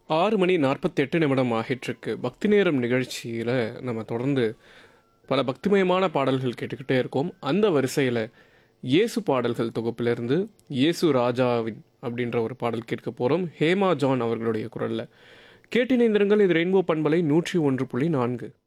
6:48 ஆகிட்டிருக்கு. பக்தி நேரம் நிகழ்ச்சியில் நம்ம தொடர்ந்து பல பக்திமயமான பாடல்கள் கேட்டுக்கிட்டே இருக்கோம். அந்த வரிசையில் இயேசு பாடல்கள் தொகுப்பிலிருந்து இயேசு ராஜாவின் அப்படின்ற ஒரு பாடல் கேட்க போகிறோம். ஹேமா ஜான் அவர்களுடைய குரலில் கேட்டிணைந்திருங்கள். இது ரெயின்போ பண்பலை 101.4.